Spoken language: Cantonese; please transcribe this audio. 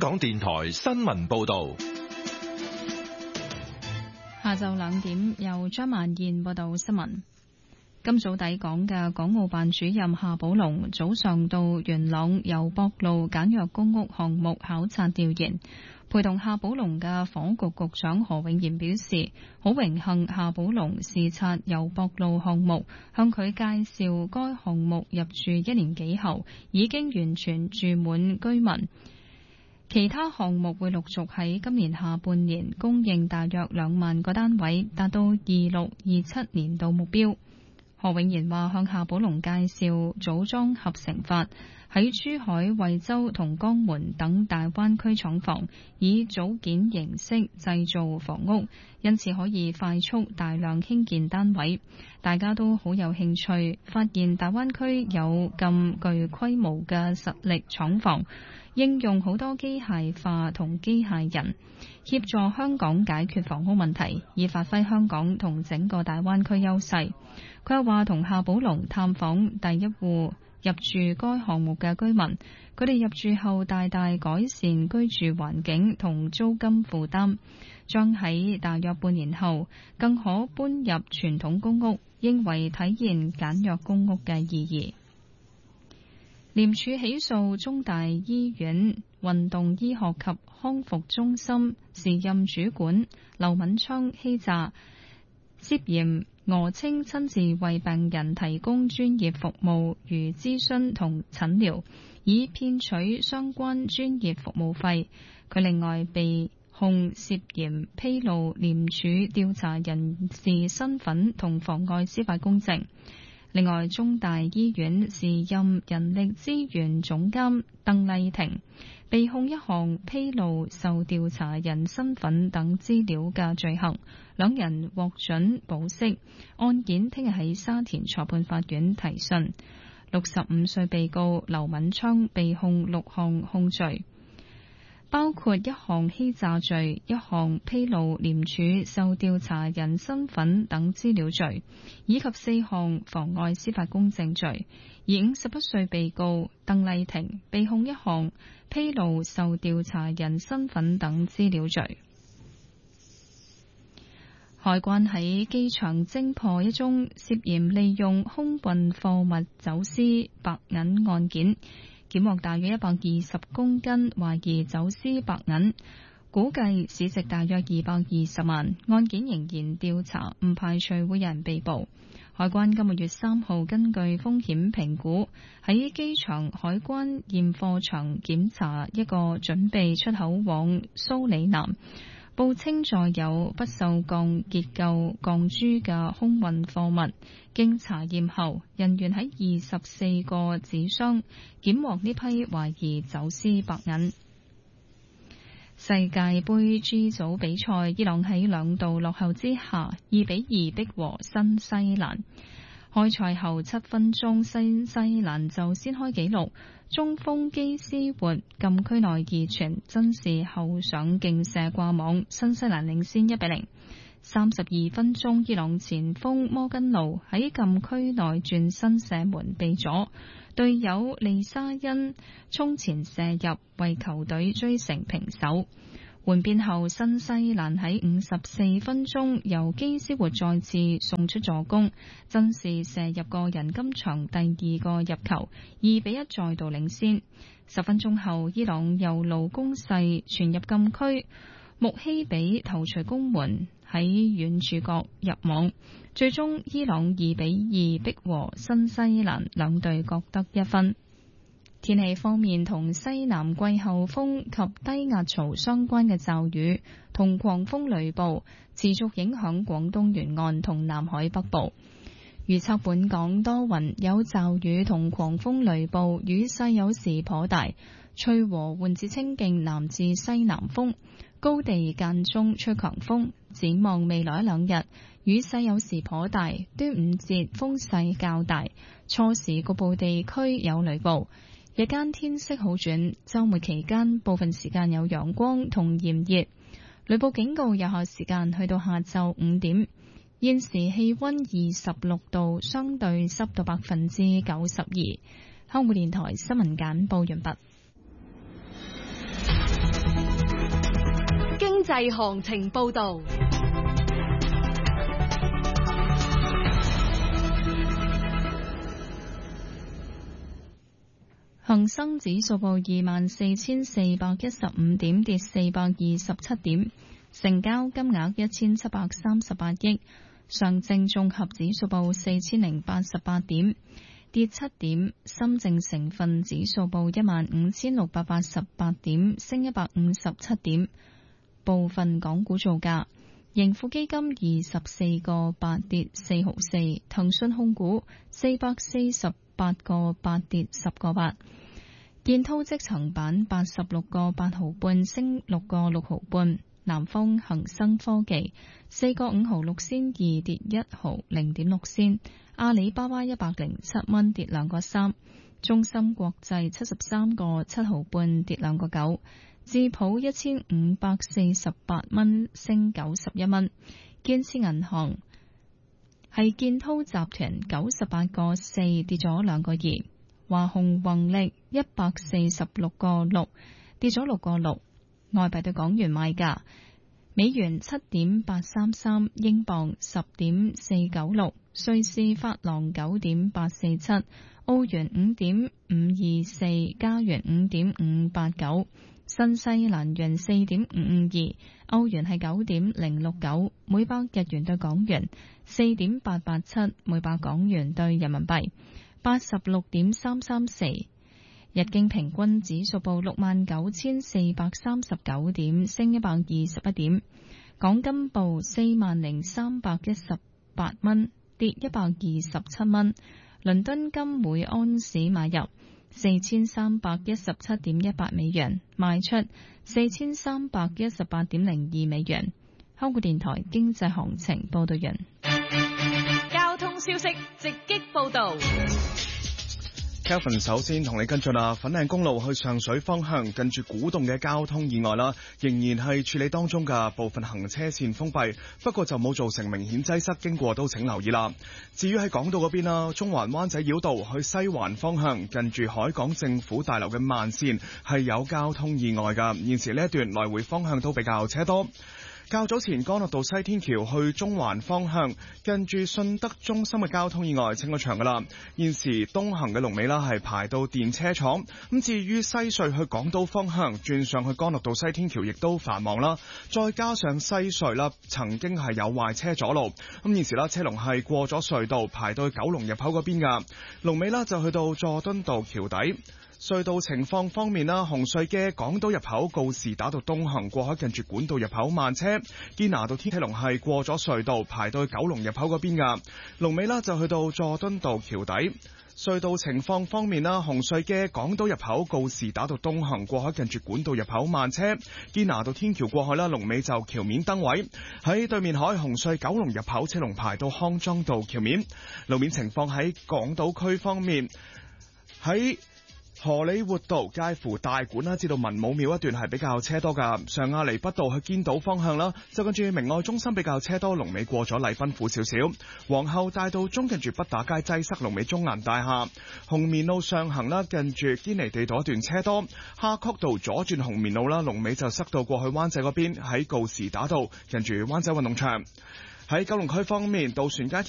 港電台新聞報道。 下晝2點，由張曼燕報道新聞。今早抵港嘅港澳辦主任夏寶龍早上到元朗油博路簡約公屋項目考察調研，陪同夏寶龍嘅房屋局局長何永賢表示，好榮幸夏寶龍視察油博路項目，向佢介紹該項目入住1年幾後已經完全住滿居民。其他項目會陸續喺今年下半年供應大約2萬個單位，達到26-27年度目標。何永賢話向夏寶龍介紹組裝合成法，喺珠海、惠州同江門等大灣區廠房以組件形式製造房屋，因此可以快速大量興建單位。大家都好有興趣，發現大灣區有咁具規模嘅實力廠房，應用好多機械化同機械人，協助香港解決房屋問題，以發揮香港同整個大灣區優勢。佢又話同夏寶龍探訪第一戶入住該項目嘅居民，佢哋入住後大大改善居住環境同租金負擔，將喺大約半年後更可搬入傳統公屋，認為體現簡約公屋嘅意義。廉署起訴中大醫院運動醫學及康復中心時任主管劉敏昌欺詐，涉嫌訛稱親自為病人提供專業服務如諮詢同診療，以騙取相關專業服務費。佢另外被控涉嫌披露廉署調查人士身份同妨礙司法公正。另外，中大醫院時任人力資源總監鄧麗婷被控一項披露受調查人身份等資料嘅罪行，兩人獲准保釋。案件聽日喺沙田裁判法院提訊。65歲被告劉敏昌被控6項控罪，包括1項欺詐罪、1項披露廉署受調查人身份等資料罪，以及4項妨礙司法公正罪。而51歲被告鄧麗婷被控1項披露受調查人身份等資料罪。海關喺機場偵破一宗涉嫌利用空運貨物走私白銀案件，檢獲大約120公斤懷疑走私白銀，估計市值大約220萬。案件仍然調查，唔排除會有人被捕。海關今個月3號根據風險評估，喺機場海關驗貨場檢查一個準備出口往蘇里南，報稱載有不鏽鋼結構鋼珠嘅空運貨物，經查驗後，人員喺24個紙箱檢獲呢批懷疑走私白銀。世界盃 G 組比賽，伊朗喺2度落後之下2-2逼和新西蘭。開賽後7分鐘，新西蘭就先開紀錄，中鋒基斯活禁區內2傳，真是後上勁射掛網，新西蘭領先1-0。32分鐘，伊朗前鋒摩根奴喺禁區內轉身射門被阻，隊友利沙恩衝前射入，為球隊追成平手。換邊後，新西蘭喺54分鐘由基斯活再次送出助攻，真是射入個人今場第2個入球，2-1再度領先。10分鐘後，伊朗右路攻勢傳入禁區，穆希比頭槌攻門喺遠處角入網，最終伊朗2-2逼和新西蘭，兩隊各得1分。天氣方面，同西南季候風及低壓槽相關嘅驟雨同狂風雷暴持續影響廣東沿岸同南海北部。預測本港多雲，有驟雨同狂風雷暴，雨勢有時頗大，吹和緩至清勁南至西南風，高地間中吹強風。展望未來1-2日，雨勢有時頗大，端午節風勢較大，初時局部地區有雷暴。日間天色好轉，週末期間部分時間有陽光同炎熱，雷暴警告有效時間去到下晝5點。現時氣溫26度，相對濕度92%。香港電台新聞簡報完畢。 濟行情報道。 恒生指數報24,415點，跌427點，成交金額1738億。上證綜合指數報4088點，跌7點。深證成分指數報15,688點，升157點。部分港股造價：盈富基金24個8跌4毫4，騰訊控股448個8跌10個8，建滔積層板86個8毫半升6個6毫半，南方恒生科技4個5毫6仙2跌1毫0.6仙，阿里巴巴107蚊跌2個3，中芯國際73個7毫半跌2個9，智普1548蚊升91蚊，建設銀行係建滔集團98個4跌咗2個2，華虹宏力146個6跌咗6個6。外幣對港元賣價：美元7.833，英鎊10.496，瑞士法郎9.847，澳元5.524，加元5.589，新西蘭元4.552，歐元係9.069，每百日元對港元4.887，每百港元對人民幣86.334。日經平均指數報69,439點，升121點。港金報40,318蚊，跌127蚊。倫敦金每安士買入4,317.18美元，賣出4,318.02美元。香港電台經濟行情報道完。 交通消息直擊報道。 Kelvin 首先同你跟進粉嶺公路去上水方向近住古洞嘅交通意外啦，仍然係處理當中嘅，部分行車線封閉，不過就冇造成明顯擠塞，經過都請留意啦。至於喺港島嗰邊啦，中環灣仔繞道去西環方向近住海港政府大樓嘅慢線係有交通意外㗎，現時呢一段來回方向都比較車多。較早前干諾道西天橋去中環方向近住信德中心嘅交通意外清咗場噶啦，現時東行嘅龍尾啦係排到電車廠。咁至於西隧去港島方向轉上去干諾道西天橋亦都繁忙啦，再加上西隧啦曾經係有壞車阻路，咁現時啦車龍係過咗隧道排到九龍入口嗰邊噶，龍尾啦就去到佐敦道橋底。隧道情況方面啦，紅隧嘅港島入口告士打道東行過海近住管道入口慢車，堅拿道天車龍係過咗隧道排到九龍入口嗰邊噶，龍尾啦就去到佐敦道橋底。隧道情況方面啦，紅隧嘅港島入口告士打道東行過海近住管道入口慢車，堅拿道天橋過海啦，龍尾就橋面燈位。喺對面海紅隧九龍入口車龍排到康莊道橋面。路面情況喺港島區方面，喺荷里活道介乎大館啦至到文武廟一段係比較車多噶，上亞厘畢道去堅道方向啦，就跟住明愛中心比較車多，龍尾過咗禮賓府少少。皇后大道中近住畢打街擠塞，龍尾中銀大廈。紅棉路上行啦，近住堅尼地道一段車多。夏慤道左轉紅棉路啦，龍尾就塞到過去灣仔嗰邊，喺告士打道近住灣仔運動場。喺九龍區方面，渡船街